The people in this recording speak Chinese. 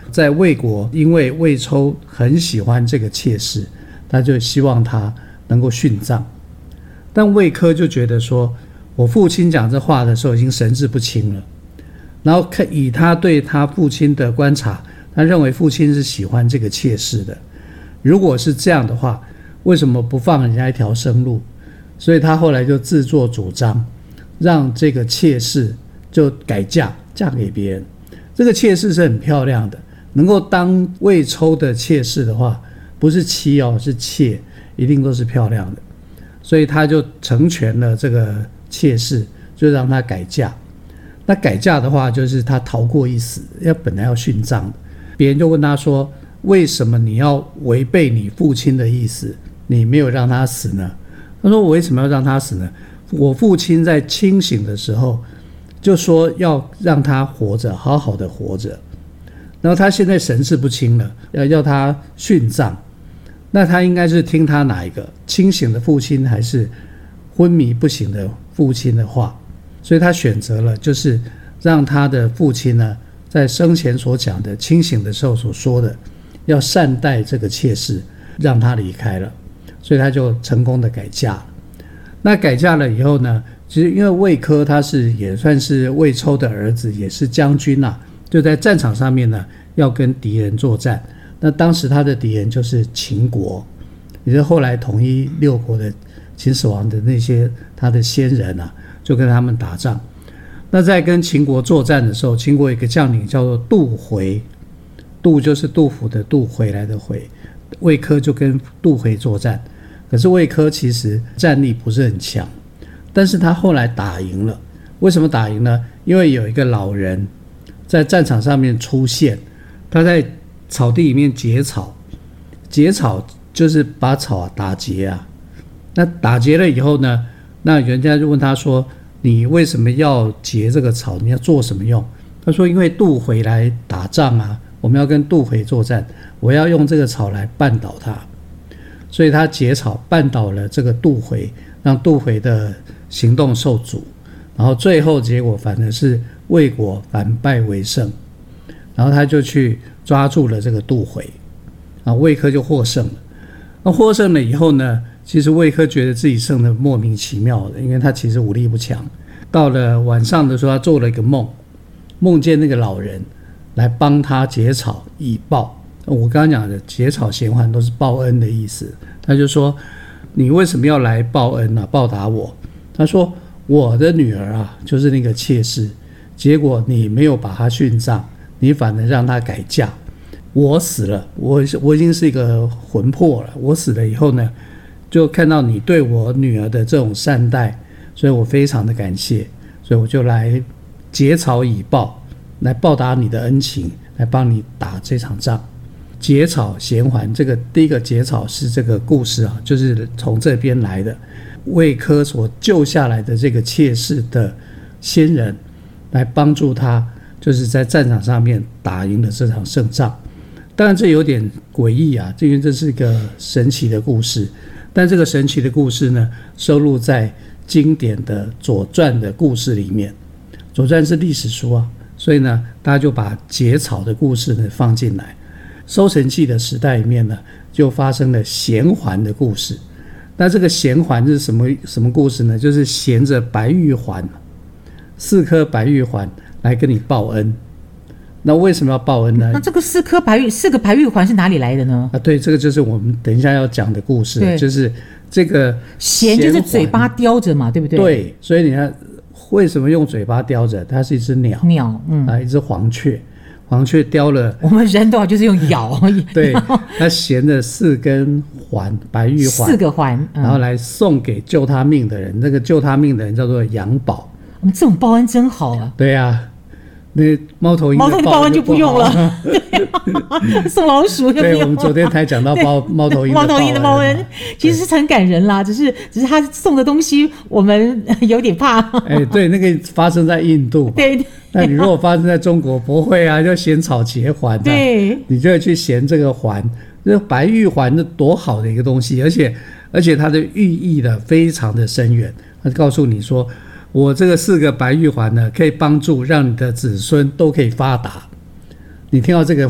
在魏国，因为魏抽很喜欢这个妾室，他就希望他能够殉葬。但魏科就觉得说，我父亲讲这话的时候已经神志不清了，然后以他对他父亲的观察，他认为父亲是喜欢这个妾室的。如果是这样的话，为什么不放人家一条生路？所以他后来就自作主张，让这个妾室就改嫁给别人。这个妾室是很漂亮的，能够当魏抽的妾室的话，不是妻哦，是妾，一定都是漂亮的。所以他就成全了这个妾室，就让他改嫁。那改嫁的话，就是他逃过一死，本来要殉葬的。别人就问他说，为什么你要违背你父亲的意思，你没有让他死呢？他说，我为什么要让他死呢？我父亲在清醒的时候就说要让他活着，好好的活着，然后他现在神志不清了，要他殉葬，那他应该是听他哪一个，清醒的父亲还是昏迷不醒的父亲的话？所以他选择了就是让他的父亲呢，在生前所讲的，清醒的时候所说的，要善待这个妾室，让他离开了。所以他就成功的改嫁了。那改嫁了以后呢，其实因为魏科他也算是魏抽的儿子，也是将军啊，就在战场上面呢要跟敌人作战。那当时他的敌人就是秦国，也就是后来统一六国的秦始皇的那些他的先人啊，就跟他们打仗。那在跟秦国作战的时候，秦国有一个将领叫做杜回，杜就是杜甫的杜，回来的回，魏科就跟杜回作战。可是魏科其实战力不是很强，但是他后来打赢了。为什么打赢呢？因为有一个老人在战场上面出现，他在草地里面结草，结草就是把草打结啊。那打结了以后呢，那人家就问他说，你为什么要结这个草？你要做什么用？他说，因为杜回来打仗啊，我们要跟杜回作战，我要用这个草来绊倒他。所以他结草绊倒了这个杜回，让杜回的行动受阻，然后最后结果反而是魏国反败为胜，然后他就去抓住了这个杜回，魏科就获胜了。那获胜了以后呢，其实魏科觉得自己胜得莫名其妙的，因为他其实武力不强。到了晚上的时候，他做了一个梦，梦见那个老人来帮他结草以报。我刚刚讲的结草衔环都是报恩的意思。他就说，你为什么要来报恩啊，报答我？他说，我的女儿啊，就是那个妾室，结果你没有把她殉葬，你反而让她改嫁。我死了，我已经是一个魂魄了，我死了以后呢，就看到你对我女儿的这种善待，所以我非常的感谢，所以我就来结草以报，来报答你的恩情，来帮你打这场仗。结草衔环，这个第一个结草是这个故事啊，就是从这边来的。魏科所救下来的这个妾室的先人，来帮助他，就是在战场上面打赢了这场胜仗。当然这有点诡异啊，因为这是一个神奇的故事。但这个神奇的故事呢，收录在经典的《左传》的故事里面。《左传》是历史书啊，所以呢，大家就把结草的故事呢放进来。收成记的时代里面呢，就发生了衔环的故事。那这个衔环是什么故事呢？就是衔着白玉环，4颗白玉环来跟你报恩。那为什么要报恩呢？ 那这个4个白玉环是哪里来的呢？ 对，这个就是我们等一下要讲的故事，就是这个衔就是嘴巴叼着嘛，对不对？ 对，所以你看为什么用嘴巴叼着？它是一只鸟，一只黄雀。黄雀叼了， 我们人的话就是用咬， 对，他衔了4根环，白玉环，4 个环， 然后来送给救他命的人。那个救他命的人叫做杨宝。 这种报恩真好啊！ 对啊，那猫头鹰的报恩就不用了，送老鼠就不用了。 对，我们昨天才讲到猫头鹰的报恩，其实是很感人啦，只是他送的东西我们有点怕。 对，那个发生在印度， 对。 那你如果发生在中国，不会啊，就衔草结环， 对， 你就会去衔这个环。这白玉环是多好的一个东西，而且它的寓意呢非常的深远。它告诉你说，我这个4个白玉环呢，可以帮助让你的子孙都可以发达。你听到这个